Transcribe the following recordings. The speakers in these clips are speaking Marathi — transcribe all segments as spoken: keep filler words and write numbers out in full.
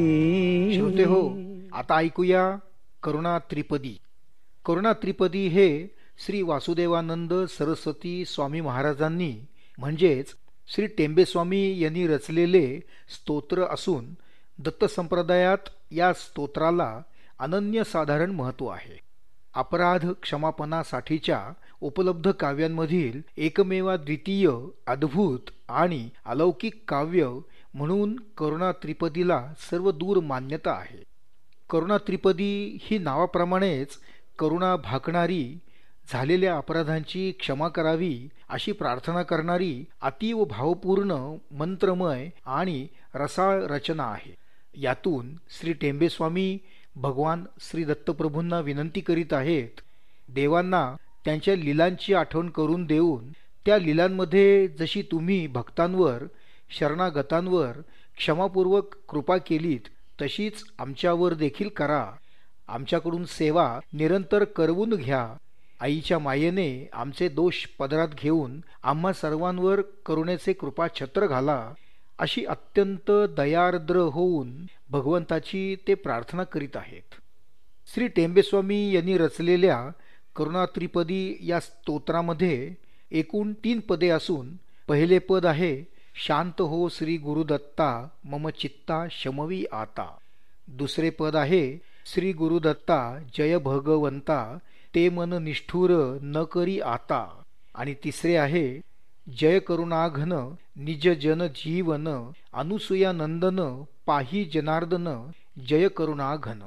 श्रोते हो, आता ऐकूया करुणा त्रिपदी. करुणा त्रिपदी हे श्री वासुदेवानंद सरस्वती स्वामी महाराजांनी म्हणजेच श्री टेंबेस्वामी यांनी रचलेले स्तोत्र असून दत्त संप्रदायात या स्तोत्राला अनन्यसाधारण महत्त्व आहे. अपराध क्षमापणासाठीच्या उपलब्ध काव्यांमधील एकमेवाद्वितीय अद्भुत आणि अलौकिक काव्य म्हणून करुणा त्रिपदीला सर्वदूर मान्यता आहे. करुणा त्रिपदी ही नावाप्रमाणेच करुणा भाकणारी, झालेल्या अपराधांची क्षमा करावी अशी प्रार्थना करणारी अतीव भावपूर्ण, मंत्रमय आणि रसाळ रचना आहे. यातून श्री टेंबेस्वामी भगवान श्री दत्तप्रभूंना विनंती करीत आहेत, देवांना त्यांच्या लीलांची आठवण करून देऊन त्या लीलांमध्ये जशी तुम्ही भक्तांवर, शरणागतांवर क्षमापूर्वक कृपा केलीत तशीच आमच्यावर देखील करा. आमच्याकडून सेवा निरंतर करवून घ्या. आईच्या मायेने आमचे दोष पदरात घेऊन आम्हा सर्वांवर करुणेचे कृपा छत्र घाला, अशी अत्यंत दयार्द्र होऊन भगवंताची ते प्रार्थना करीत आहेत. श्री टेंबेस्वामी यांनी रचलेल्या करुणा त्रिपदी या स्तोत्रामध्ये एकूण तीन पदे असून पहिले पद आहे, शांत हो श्री गुरुदत्ता मम चित्ता शमवी आता. दुसरे पद आहे, श्री गुरुदत्ता जय भगवंता ते मन निष्ठुर न करी आता. आणि तिसरे आहे, जय करुणाघन निज जन जीवन अनुसूया नंदन पाही जनार्दन जय करुणाघन.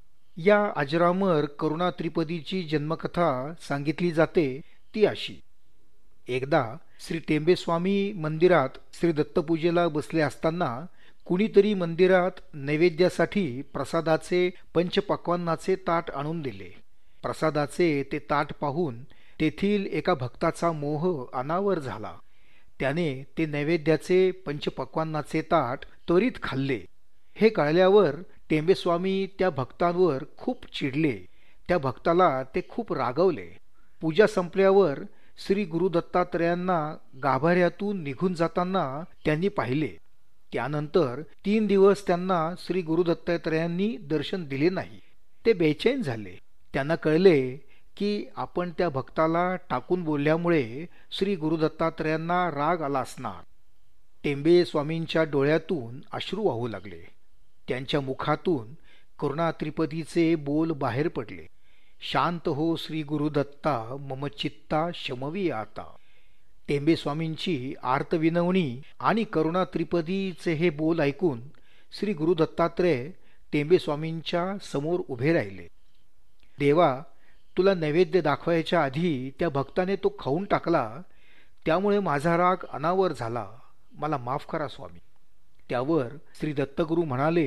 या अजरामर करुणा त्रिपदीची जन्मकथा सांगितली जाते ती अशी. एकदा श्री टेंबेस्वामी मंदिरात श्री दत्तपूजेला बसले असताना कुणीतरी मंदिरात नैवेद्यासाठी प्रसादाचे पंचपक्वान्नाचे ताट आणून दिले. प्रसादाचे ते ताट पाहून तेथील एका भक्ताचा मोह अनावर झाला. त्याने ते नैवेद्याचे पंचपक्वान्नाचे ताट त्वरित खाल्ले. हे कळल्यावर टेंबेस्वामी त्या भक्तांवर खूप चिडले. त्या भक्ताला ते खूप रागवले. पूजा संपल्यावर श्री गुरुदत्तात्रयांना गाभाऱ्यातून निघून जाताना त्यांनी पाहिले. त्यानंतर तीन दिवस त्यांना श्री गुरुदत्तात्रयांनी दर्शन दिले नाही. ते बेचैन झाले. त्यांना कळले की आपण त्या भक्ताला टाकून बोलल्यामुळे श्री गुरुदत्तात्रयांना राग आला असणार. टेंबे स्वामींच्या डोळ्यातून अश्रू वाहू लागले. त्यांच्या मुखातून करुणा त्रिपदीचे बोल बाहेर पडले, शांत हो श्री गुरुदत्ता मम चित्ता शमवी आता. टेंबे स्वामींची आर्त विनवणी आणि करुणा त्रिपदीचे हे बोल ऐकून श्री गुरुदत्तात्रय टेंबे स्वामींच्या समोर उभे राहिले. देवा, तुला नैवेद्य दाखवायच्या आधी त्या भक्ताने तो खाऊन टाकला, त्यामुळे माझा राग अनावर झाला. मला माफ करा स्वामी. त्यावर श्री दत्तगुरु म्हणाले,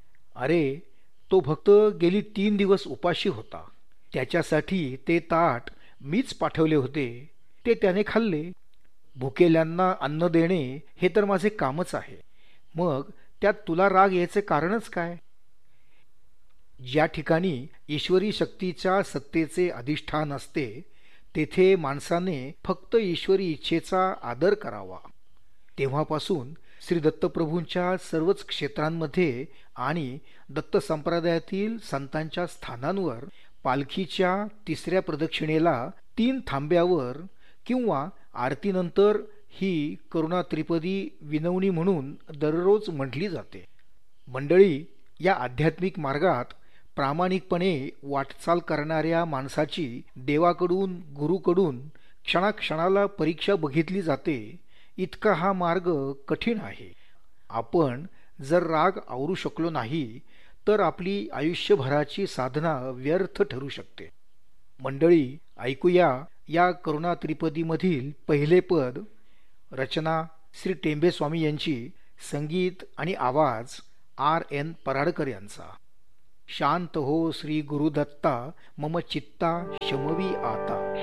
अरे, तो भक्त गेली तीन दिवस उपाशी होता. त्याच्यासाठी ते ताट मीच पाठवले होते. ते त्याने खाल्ले. भुकेल्यांना अन्न देणे हे तर माझे कामच आहे. मग त्यात तुला राग यायचे कारणच काय? ज्या ठिकाणी ईश्वरी शक्तीच्या सत्तेचे अधिष्ठान असते तेथे माणसाने फक्त ईश्वरी इच्छेचा आदर करावा. तेव्हापासून श्री दत्तप्रभूंच्या सर्वच क्षेत्रांमध्ये आणि दत्त संप्रदायातील संतांच्या स्थानांवर पालखीच्या तिसऱ्या प्रदक्षिणेला तीन थांब्यावर किंवा आरतीनंतर ही करुणा त्रिपदी विनवणी म्हणून दररोज म्हटली जाते. मंडळी, या आध्यात्मिक मार्गात प्रामाणिकपणे वाटचाल करणाऱ्या माणसाची देवाकडून, गुरुकडून क्षणाक्षणाला परीक्षा बघितली जाते. इतका हा मार्ग कठीण आहे. आपण जर राग आवरू शकलो नाही तर आपली आयुष्यभराची साधना व्यर्थ ठरू शकते. मंडळी, ऐकूया या करुणा त्रिपदीमधील पहिले पद. रचना श्री टेंबेस्वामी यांची, संगीत आणि आवाज आर एन पराडकर यांचा. शांत हो श्री गुरुदत्ता मम चित्ता शमवी आता.